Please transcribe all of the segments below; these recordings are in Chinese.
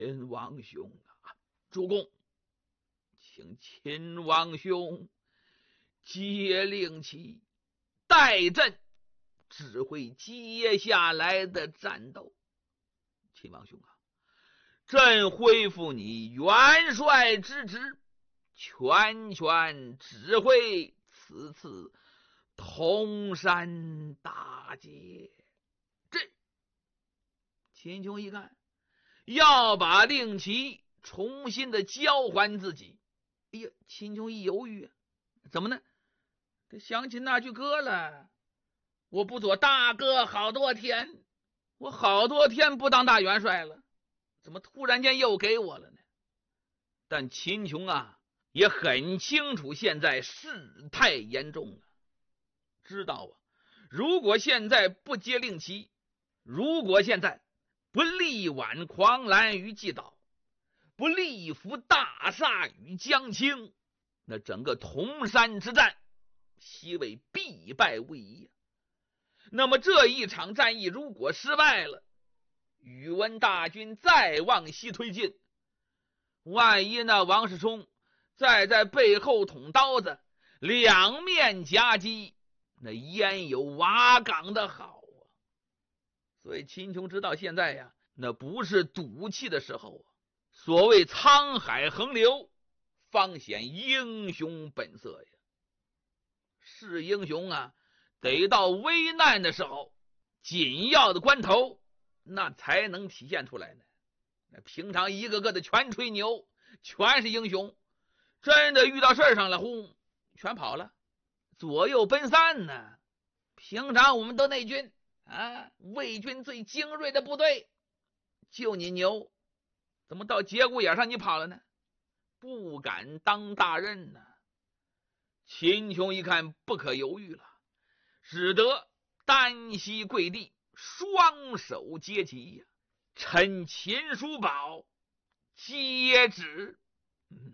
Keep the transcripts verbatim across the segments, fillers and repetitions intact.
秦王兄啊，主公，请秦王兄接令旗，代朕指挥接下来的战斗。秦王兄啊，朕恢复你元帅之职，全权指挥此次铜山大捷。这秦琼一看，要把令旗重新的交还自己。哎呀，秦琼一犹豫，怎么呢？他想起那句歌了，我不做大哥好多天，我好多天不当大元帅了，怎么突然间又给我了呢？但秦琼啊也很清楚现在事态严重了，知道啊，如果现在不接令旗，如果现在不力挽狂澜于既倒，不力扶大厦于将倾，那整个铜山之战西魏必败无疑。那么这一场战役如果失败了，宇文大军再往西推进，万一那王世充再在背后捅刀子，两面夹击，那焉有瓦岗的好啊！所以秦琼知道现在呀，那不是赌气的时候啊。所谓沧海横流，方显英雄本色呀。是英雄啊，得到危难的时候，紧要的关头，那才能体现出来呢。那平常一个个的全吹牛，全是英雄，真的遇到事儿上了，轰，全跑了，左右奔散呢。平常我们都内军啊，魏军最精锐的部队，就你牛，怎么到节骨眼上你跑了呢？不敢当大任呢。秦琼一看不可犹豫了，只得单膝跪地，双手接旗呀，臣秦叔宝接旨。嗯，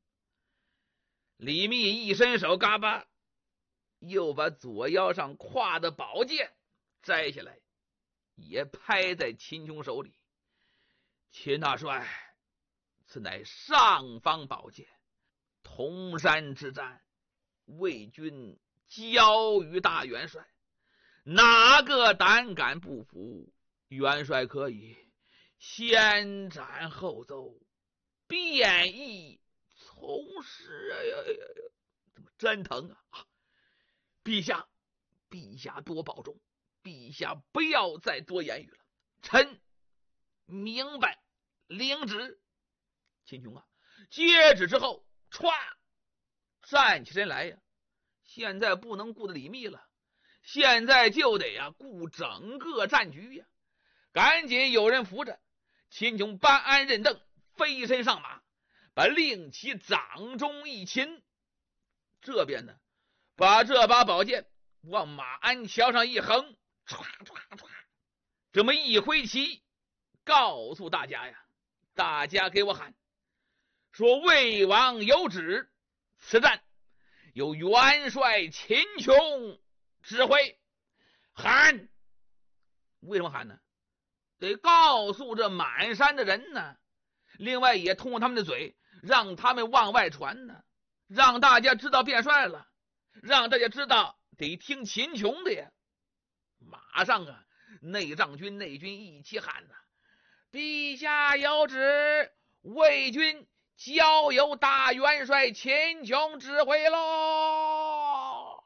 李密一伸手，嘎巴又把左腰上挎的宝剑摘下来，也拍在秦琼手里。秦大帅，此乃尚方宝剑，铜山之战，魏军交于大元帅，哪个胆敢不服？元帅可以先斩后奏，便意从实。哎呀呀呀，怎么真疼啊！啊，陛下，陛下多保重，陛下不要再多言语了。臣明白，领旨。秦琼啊，接旨之后，歘，站起身来呀。现在不能顾得李密了，现在就得呀顾整个战局呀。赶紧有人扶着秦琼，搬鞍认凳，飞身上马，把令旗掌中一擒。这边呢，把这把宝剑往马鞍桥上一横，唰唰唰，这么一挥旗，告诉大家呀，大家给我喊，说魏王有旨，此战由元帅秦琼指挥。喊，为什么喊呢？得告诉这满山的人呢，另外也通过他们的嘴，让他们往外传呢，让大家知道变帅了，让大家知道得听秦琼的呀。马上啊，内帐军内军一起喊呐，陛下有旨，魏军交由大元帅秦琼指挥喽！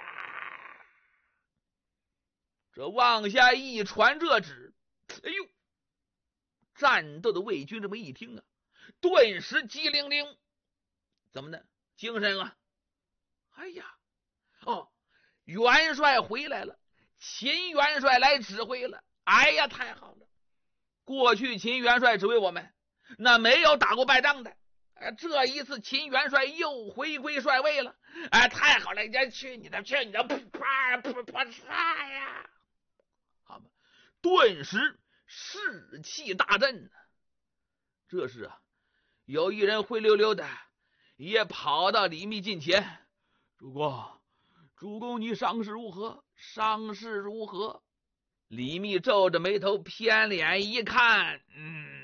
这往下一传这旨，哎呦，战斗的魏军这么一听啊，顿时机灵灵，怎么呢？精神了。哎呀，哦，元帅回来了，秦元帅来指挥了。哎呀，太好了！过去秦元帅指挥我们，那没有打过败仗的。这一次秦元帅又回归帅位了，哎，太好了！人去你的，去你的，啪啪啪啪嚓呀！好嘛，顿时士气大振。这时啊，有一人灰溜溜的也跑到李密近前，主公，主公，你伤势如何？伤势如何？李密皱着眉头，偏脸一看，嗯。